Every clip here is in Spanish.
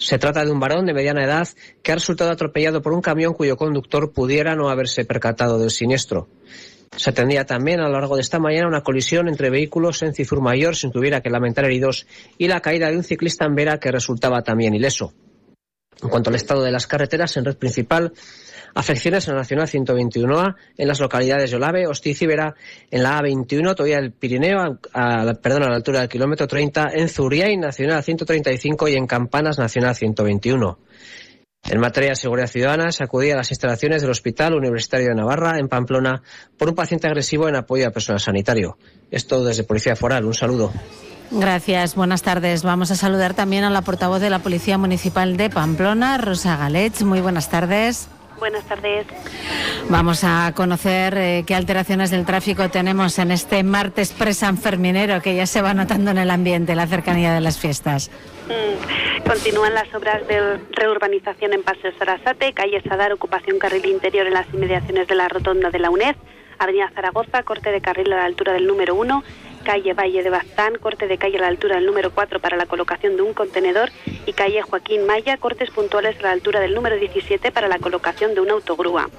Se trata de un varón de mediana edad que ha resultado atropellado por un camión cuyo conductor pudiera no haberse percatado del siniestro. Se atendía también a lo largo de esta mañana una colisión entre vehículos en Cizur-Mayor sin que hubiera que lamentar heridos y la caída de un ciclista en Vera que resultaba también ileso. En cuanto al estado de las carreteras en red principal, afecciones en la Nacional 121A en las localidades de Olave, Hostiz y Vera, en la A21, todavía el Pirineo, a la altura del kilómetro 30, en Zuriain, Nacional 135 y en Campanas, Nacional 121. En materia de seguridad ciudadana, se acudía a las instalaciones del Hospital Universitario de Navarra, en Pamplona, por un paciente agresivo en apoyo al personal sanitario. Esto desde Policía Foral. Un saludo. Gracias, buenas tardes. Vamos a saludar también a la portavoz de la Policía Municipal de Pamplona, Rosa Galech. Muy buenas tardes. Buenas tardes. Vamos a conocer qué alteraciones del tráfico tenemos en este martes presanferminero que ya se va notando en el ambiente, la cercanía de las fiestas. Continúan las obras de reurbanización en Paseo Sarasate, calle Sadar, ocupación carril interior en las inmediaciones de la rotonda de la UNED, Avenida Zaragoza, corte de carril a la altura del número 1, calle Valle de Baztán, corte de calle a la altura del número 4 para la colocación de un contenedor y calle Joaquín Maya, cortes puntuales a la altura del número 17 para la colocación de una autogrúa.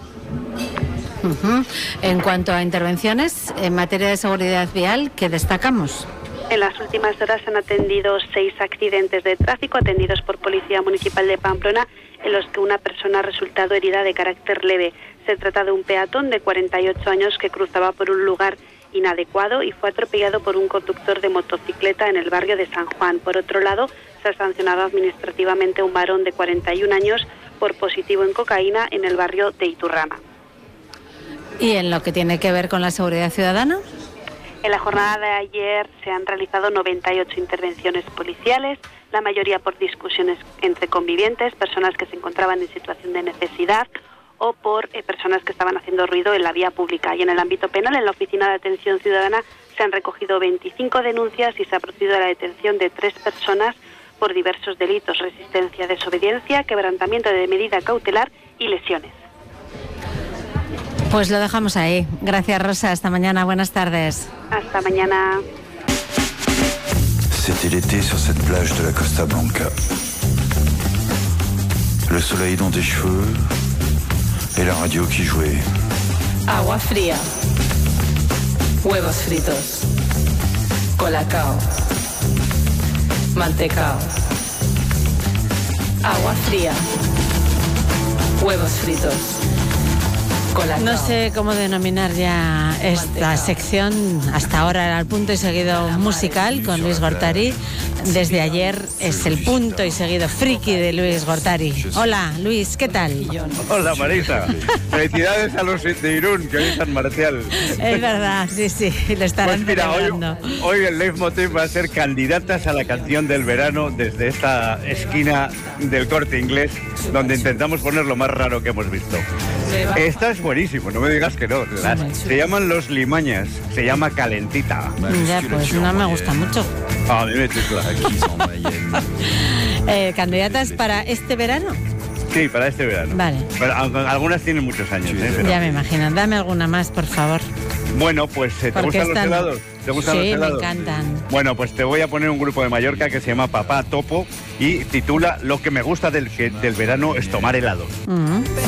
En cuanto a intervenciones en materia de seguridad vial, ¿qué destacamos? En las últimas horas han atendido 6 accidentes de tráfico atendidos por Policía Municipal de Pamplona, en los que una persona ha resultado herida de carácter leve. Se trata de un peatón de 48 años que cruzaba por un lugar inadecuado y fue atropellado por un conductor de motocicleta en el barrio de San Juan. Por otro lado, se ha sancionado administrativamente a un varón de 41 años por positivo en cocaína en el barrio de Iturrama. ¿Y en lo que tiene que ver con la seguridad ciudadana? En la jornada de ayer se han realizado 98 intervenciones policiales, la mayoría por discusiones entre convivientes, personas que se encontraban en situación de necesidad o por personas que estaban haciendo ruido en la vía pública. Y en el ámbito penal, en la Oficina de Atención Ciudadana, se han recogido 25 denuncias y se ha procedido a la detención de 3 personas por diversos delitos: resistencia, desobediencia, quebrantamiento de medida cautelar y lesiones. Pues lo dejamos ahí. Gracias, Rosa. Hasta mañana. Buenas tardes. Hasta mañana. C'était l'été sur cette plage de la Costa Blanca. Le soleil dans tes cheveux et la radio qui jouait. Agua fría. Huevos fritos. Colacao. Mantecao. Agua fría. Huevos fritos. No sé cómo denominar ya esta sección. Hasta ahora era el punto y seguido musical con Luis Gortari. Desde ayer es el punto y seguido friki de Luis Gortari. Hola, Luis, ¿qué tal? Hola, Marisa. Felicidades a los de Irún, que hoy es San Marcial. Es verdad, sí, le estarán celebrando. Hoy el leitmotiv va a ser candidatas a la canción del verano desde esta esquina del Corte Inglés, donde intentamos poner lo más raro que hemos visto. Esta es buenísimo, no me digas que no. Se llaman Los Limañas, se llama Calentita. Ya, pues no me gusta mucho. A mí me chifla. ¿Candidatas para este verano? Sí, para este verano. Vale. Pero, algunas tienen muchos años. Pero... Ya me imagino. Dame alguna más, por favor. Bueno, pues ¿te gustan los helados? ¿Te gustan los helados? Sí, me encantan. Bueno, pues te voy a poner un grupo de Mallorca que se llama Papá Topo y titula Lo que me gusta del verano es tomar helado.